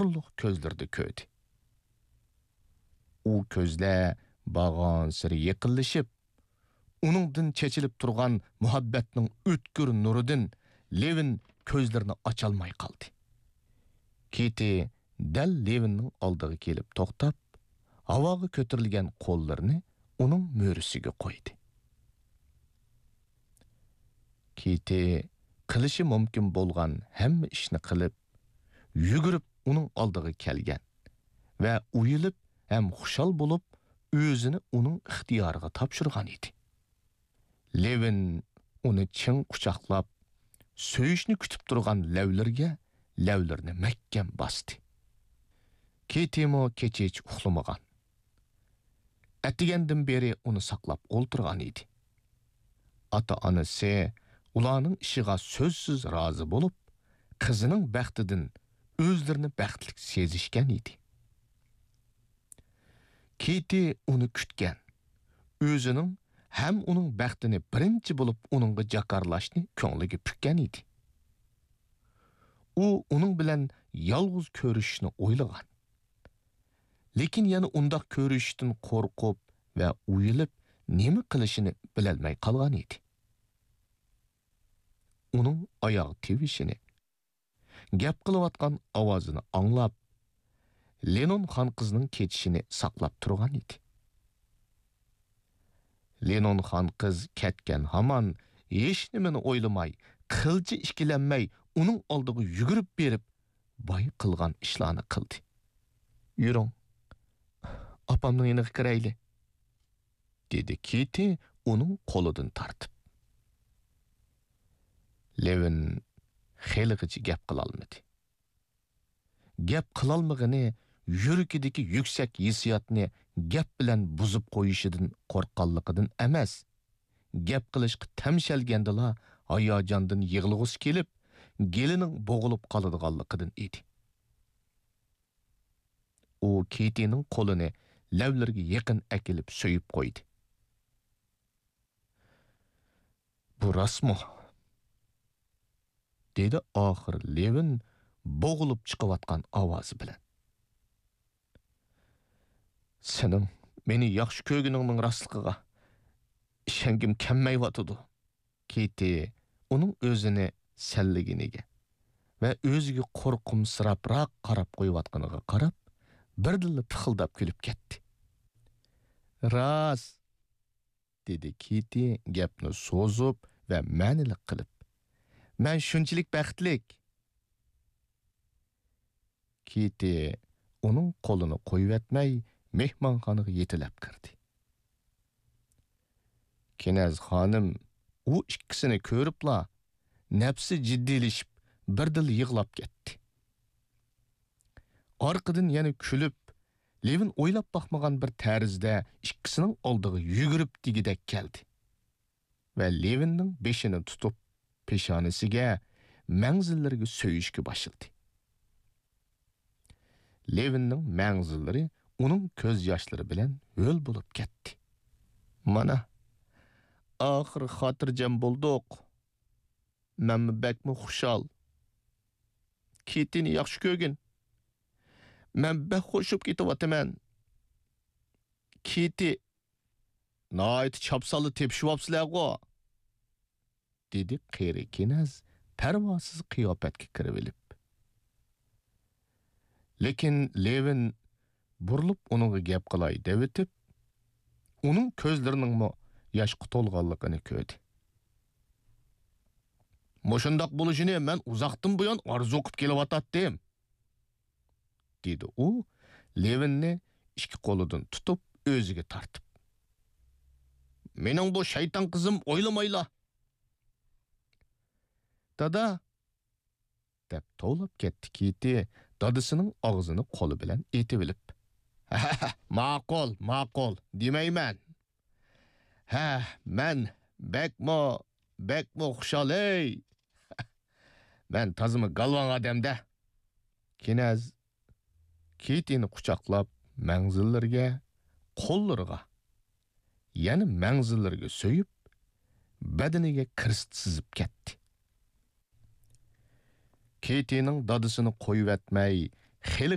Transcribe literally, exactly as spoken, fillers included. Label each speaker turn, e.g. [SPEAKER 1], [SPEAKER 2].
[SPEAKER 1] nurluq ko'zlarda ko'rdi. U ko'zlar bag'on siri yaqinlashib, uningdan chechilib turgan muhabbatning o'tkir nuridan Levin ko'zlarini ocholmay qoldi. Kiti dal Levinning oldiga kelib to'xtab, havoga ko'tarilgan qo'llarini uning mo'risiga qo'ydi. Kiti qilishi mumkin bo'lgan hamma ishni qilib, yugurib uning oldiga kelgan va uyilib ham xushal bo'lib, o'zini uning ixtiyoriga topshirgan edi. Levin uni chin quchoqlab, so'yishni kutib turgan lavlarga lavlarni mahkam bosdi. Ketimo kechich uxlamagan. Atigandan beri uni saqlab o'ltirgan edi. Ota-onasi ularning ishiga so'zsiz rozi bo'lib, qizining baxtidan o'zlarini baxtli sezishgan edi. Kiti uni kutgan, o'zining ham uning baxtini birinchi bo'lib uningga jakarlashni ko'ngliga pukkan edi. U uning bilan yolg'iz ko'rishishni o'ylagan. Lekin yana undaq ko'rishishdan qo'rqib va uyilib nima qilishini bilolmay qolgan edi. Uning oyoq tevishini, gap qilayotgan ovozini anglab, Lenon xon qizning ketishini saqlab turgan edi. Lenon xon qiz ketgan hamon hech nimani o'ylamay, qilchi ikkilanmay uning oldiga yugurib berib, boy qilgan ishlarni qildi. "Yuring, opamning yoniga kirayli", dedi Kiti uning qo'lidan tortib. Levin xeligicha gap qila olmadi. Gap qila olmagani yuragidagi yuksak hissiyotni gap bilan buzib qo'yishidan qo'rqqanligidan emas, gap qilishga tamshalgandala hayajondan yig'lig'usi kelib, gelining bo'g'ilib qoladiganligidan edi. U Kitining qo'lini lavlarga yaqin akilib so'yib qo'ydi. "Bu rostmi?" dedi oxir Levin bo'g'ilib chiqayotgan ovozi bilan. "Sening meni yaxshi ko'rganingning rostligiga ishongim kelmayotidi." Kiti uning o'zini salliginiga va o'ziga qo'rqimsirabroq qarab qo'yayotganiga qarab, birdilla pixildab kulib ketdi. "Rost", dedi Kiti gapni so'zib va ma'nili qilib. "Men shunchalik baxtlik." Kiti uning qo'lini qo'yib etmay, mehmonxonaga yetilab kirdi. Kinaz xonim u ikkisini ko'ribla, nafsi jiddiylashib, birdil yig'lab ketdi. Orqadan yana kulib, Levin o'ylab baxmagan bir tarzda ikkisining oldiga yugurib digidek keldi. Va Levinning beshini tutib, peshonasiga, manzillariga so'yishga boshladi. Levinning manzillari uning ko'z yoshlari bilan ho'l bo'lib ketdi. "Mana, oxir xotirjam bo'ldik. Men bakmi xushal. Kitini yaxshi ko'rgin. Men bak xo'shib ketyapman. Kiti, nayt chapsalı tepşivapsizlar-ku", dedi qeri Kinaz parvosiz qiyofatga kirib olib. Lekin Levin burilib uninga gap qilay deb etib, uning ko'zlarining mo yoshqa to'lganligini ko'rdi. "Moshundaq bo'lishini men uzoqdan buyon orzu qilib kelyapatdim", dedi u, Levinni ikki qo'lidan tutib, o'ziga tortib. "Mening bu shayton qizim o'ylamayla." "Dada", deb to'lib ketdi Kiti, dadasining og'zini qo'li bilan etib olib. "Ha, ma'qul, ma'qul, demayman. Ha, men bakmo, bakmo xushal-ey. Men tazimi galvan odamda." Kinaz Kitini quchoqlab, manzillarga, qo'llariga, yana manzillarga so'yib, badaniga kirst sizib ketdi. Kitining dadasini qo'yib etmay, xeli